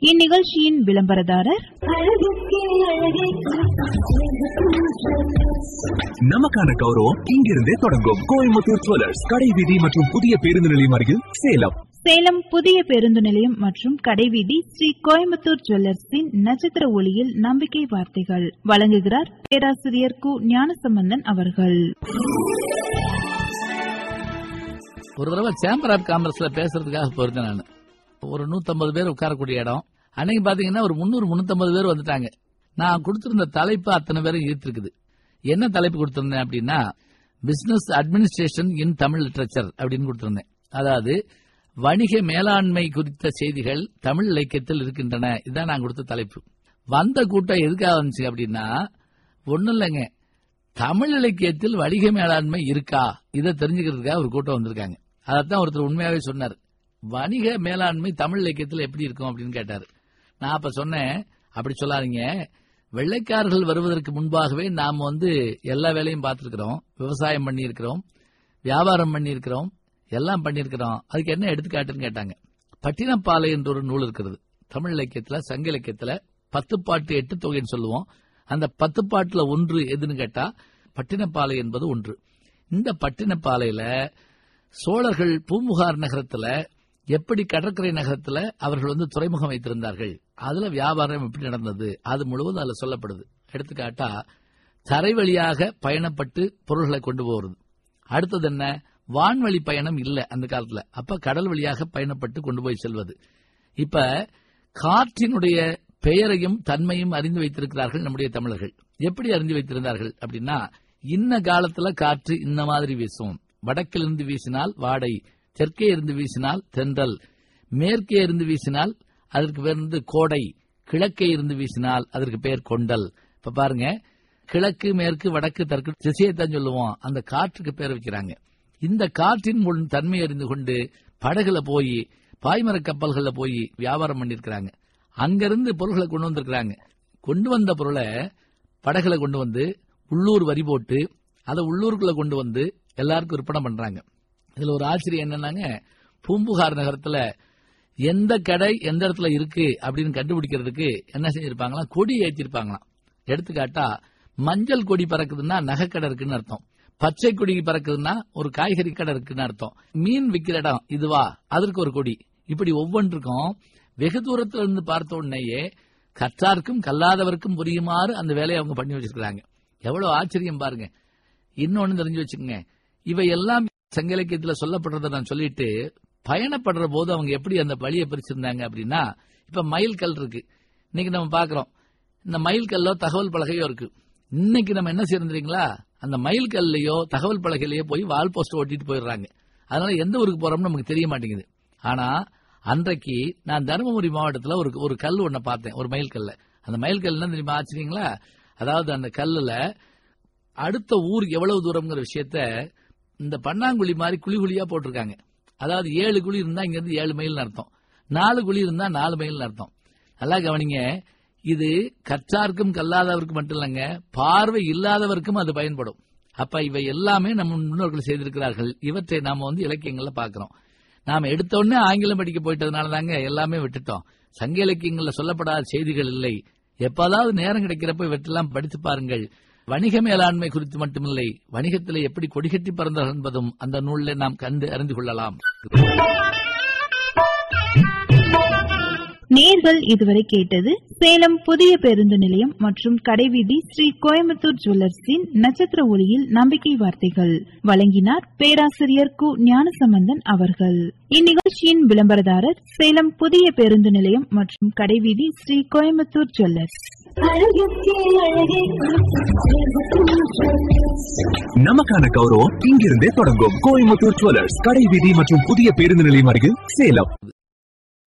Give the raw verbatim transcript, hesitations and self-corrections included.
இந்நிகழ்ச்சியின் விளம்பரதாரர் நமக்கான கௌரவம் இங்கிருந்தே தொடங்கும். கோயம்புத்தூர் ஜுவல்லர்ஸ், கடைவீதி மற்றும் புதிய பேருந்து நிலையம் அருகில் சேலம். சேலம் புதிய பேருந்து நிலையம் மற்றும் கடைவீதி ஸ்ரீ கோயம்புத்தூர் ஜுவல்லர்ஸின் நட்சத்திர ஒளியில் நம்பிக்கை வார்த்தைகள் வழங்குகிறார் பேராசிரியர் கு ஞானசம்பந்தன் அவர்கள். ஒரு தடவை சேம்பர் ஆஃப் காமர்ஸ்ல பேசுறதுக்காக போயிருந்தேன். நான் ஒரு நூத்தம்பது பேர் உட்காரக்கூடிய இடம். அன்னைக்கு பாத்தீங்கன்னா ஒரு முன்னூறு முன்னூத்தம்பது பேர் வந்துட்டாங்க. நான் கொடுத்திருந்த தலைப்பு அத்தனை பேரும் ஈர்த்திருக்குது. என்ன தலைப்பு கொடுத்திருந்தேன் அப்படின்னா, பிசினஸ் அட்மினிஸ்ட்ரேஷன் இன் தமிழ் லிட்டரேச்சர் அப்படின்னு கொடுத்திருந்தேன். அதாவது வணிக மேலாண்மை குறித்த செய்திகள் தமிழ் இலக்கியத்தில் இருக்கின்றன. இதுதான் நான் கொடுத்த தலைப்பு. வந்த கூட்டம் எதுக்காக வந்துச்சு அப்படின்னா, ஒன்னும் இல்லைங்க, தமிழ் இலக்கியத்தில் வணிக மேலாண்மை இருக்கா இதை தெரிஞ்சுக்கிறதுக்காக ஒரு கூட்டம் வந்திருக்காங்க. அதைத்தான் ஒருத்தர் உண்மையாவே சொன்னார். வணிக மேலாண்மை தமிழ் இலக்கியத்தில் எப்படி இருக்கும் அப்படின்னு கேட்டாரு. நான் அப்ப சொன்னேன், அப்படி சொல்லாதீங்க, வெள்ளைக்காரர்கள் வருவதற்கு முன்பாகவே நாம வந்து எல்லா வேலையும் பார்த்திருக்கிறோம். விவசாயம் பண்ணியிருக்கிறோம், வியாபாரம் பண்ணியிருக்கிறோம், எல்லாம் பண்ணியிருக்கிறோம். அதுக்கு என்ன எடுத்துக்காட்டுன்னு கேட்டாங்க. பட்டினப்பாலை என்ற ஒரு நூல் இருக்கிறது தமிழ் இலக்கியத்துல. சங்க இலக்கியத்துல பத்து பாட்டு எட்டு தொகைன்னு சொல்லுவோம். அந்த பத்து பாட்டுல ஒன்று எதுன்னு கேட்டா பட்டினப்பாலை என்பது ஒன்று. இந்த பட்டினப்பாலையில சோழர்கள் பூம்புகார் நகரத்துல எப்படி கடற்கரை நகரத்துல அவர்கள் வந்து துறைமுகம் வைத்திருந்தார்கள், அதுல வியாபாரம் எப்படி நடந்தது, அது முழுவதும் அதுல சொல்லப்படுது. எடுத்துக்காட்டா தரை வழியாக பயணப்பட்டு பொருள்களை கொண்டு போறது. அடுத்தது என்ன, வான்வழி பயணம் இல்ல அந்த காலத்துல, அப்ப கடல் வழியாக பயணப்பட்டு கொண்டு போய் செல்வது. இப்ப காற்றினுடைய பெயரையும் தன்மையும் அறிந்து வைத்திருக்கிறார்கள் நம்முடைய தமிழர்கள். எப்படி அறிந்து வைத்திருந்தார்கள் அப்படின்னா, இன்ன காலத்துல காற்று இந்த மாதிரி வீசும், வடக்கிலிருந்து வீசினால் வாடை, தெற்கே இருந்து வீசினால் தென்றல், மேற்கே இருந்து வீசினால் அதற்கு பேர் வந்து கோடை, கிழக்கே இருந்து வீசினால் அதற்கு பேர் கொண்டல். இப்ப பாருங்க, கிழக்கு மேற்கு வடக்கு தெற்கு திசையைத்தான் சொல்லுவோம், அந்த காற்றுக்கு பேர் வைக்கிறாங்க. இந்த காற்றின் முன் தன்மை அறிந்து கொண்டு படகுல போய் பாய்மர கப்பல்கள்ல போய் வியாபாரம் பண்ணிருக்கிறாங்க. அங்கிருந்து பொருள்களை கொண்டு வந்திருக்கிறாங்க. கொண்டு வந்த பொருளை படகுல கொண்டு வந்து உள்ளூர் வரி போட்டு அதை உள்ளூருக்குள்ள கொண்டு வந்து எல்லாருக்கும் விற்பனை பண்றாங்க. இதுல ஒரு ஆச்சரியம் என்னன்னாங்க, பூம்புகார் நகரத்துல எந்த கடை எந்த இடத்துல இருக்கு அப்படின்னு கண்டுபிடிக்கிறதுக்கு என்ன செஞ்சிருப்பாங்களா, கொடி ஏற்றிருப்பாங்களாம். எடுத்துக்காட்டா மஞ்சள் கொடி பறக்குதுன்னா நகைக்கடை இருக்குன்னு அர்த்தம், பச்சை கொடி பறக்குதுன்னா ஒரு காய்கறி கடை இருக்குன்னு அர்த்தம், மீன் விற்கிற இடம் இதுவா அதற்கு ஒரு கொடி. இப்படி ஒவ்வொன்றுக்கும் வெகு தூரத்துல இருந்து பார்த்த உடனேயே கற்றார்க்கும் கல்லாதவர்க்கும் புரியுமாறு அந்த வேலையை அவங்க பண்ணி வச்சிருக்காங்க. எவ்வளவு ஆச்சரியம் பாருங்க. இன்னொன்னு தெரிஞ்சு வச்சுக்கோங்க, இவையெல்லாம் சங்க இலக்கியத்துல சொல்லப்படுறத நான் சொல்லிட்டு பயணப்படுற போது அவங்க எப்படி அந்த வழியை பிரிச்சிருந்தாங்க அப்படின்னா, இப்ப மயில் கல் இருக்கு, இன்னைக்கு நம்ம பாக்குறோம், இந்த மயில் கல்லோ தகவல் பலகையோ இருக்கு. இன்னைக்கு நம்ம என்ன செய்யறீங்களா, அந்த மயில் கல்லையோ தகவல் பலகையிலேயோ போய் வால் போஸ்ட் ஓட்டிட்டு போயிடுறாங்க. அதனால எந்த ஊருக்கு போறோம்னு நமக்கு தெரிய மாட்டேங்குது. ஆனா அன்றைக்கு நான் தருமபுரி மாவட்டத்தில் ஒரு ஒரு கல் ஒன்ன பார்த்தேன், ஒரு மயில் கல்ல. அந்த மயில் கல் என்ன தெரியுமா ஆச்சரியங்களா, அதாவது அந்த கல்லுல அடுத்த ஊர் எவ்வளவு தூரம்ங்கிற விஷயத்த இந்த பன்னாங்குழி மாதிரி குழி குழியா போட்டிருக்காங்க. அதாவது ஏழு குழி இருந்தா இங்க இருந்து ஏழு மைல் அர்த்தம், நாலு குழி இருந்தா நாலு மைல் அர்த்தம். நல்லா கவனிங்க, இது கற்றார்க்கும் கல்லாதவருக்கும் மட்டும் இல்லைங்க, பார்வை இல்லாதவருக்கும் அது பயன்படும். அப்ப இவை எல்லாமே நம்ம முன்னோர்கள் செய்திருக்கிறார்கள். இவற்றை நாம வந்து இலக்கியங்கள்ல பாக்கிறோம். நாம எடுத்த உடனே ஆங்கிலம் படிக்க போயிட்டதுனால தாங்க எல்லாமே விட்டுட்டோம். சங்க இலக்கியங்கள்ல சொல்லப்படாத செய்திகள் இல்லை. எப்பதாவது நேரம் கிடைக்கிறப்ப இவற்றெல்லாம் படித்து பாருங்கள். வணிக மேலாண்மை குறித்து மட்டுமில்லை, வணிகத்திலே எப்படி கொடிகட்டி பறந்தார்கள் என்பதும் அந்த நூலில் நாம் கண்டு அறிந்து கொள்ளலாம். நேர்கள் இதுவரை கேட்டது சேலம் புதிய பேருந்து நிலையம் மற்றும் கடைவீதி ஸ்ரீ கோயம்புத்தூர் ஜுவல்லர்ஸின் நட்சத்திர ஒளியில் நம்பிக்கை வார்த்தைகள். வழங்கினார் பேராசிரியர் கு ஞானசம்பந்தன் அவர்கள். இந்நிகழ்ச்சியின் விளம்பரதாரர் சேலம் புதிய பேருந்து நிலையம் மற்றும் கடைவீதி ஸ்ரீ கோயம்புத்தூர் ஜுவல்லர்ஸ். நமக்கான கௌரவம் இங்கிருந்தே தொடங்கும். கோயம்புத்தூர் ஜுவல்லர்ஸ், கடைவீதி மற்றும் புதிய பேருந்து நிலையம் அருகில் சேலம்.